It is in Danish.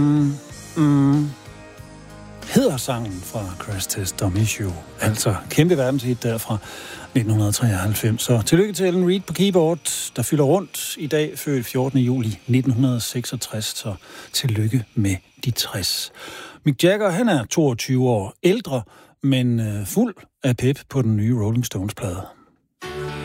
Hedder sangen fra Crash Test Dummy Show. Altså kæmpe verdenshit der fra 1993. Så tillykke til Ellen Reed på keyboard, der fylder rundt i dag, født 14. juli 1966. Så tillykke med de 60. Mick Jagger, han er 22 år ældre, men fuld af pep på den nye Rolling Stones-plade.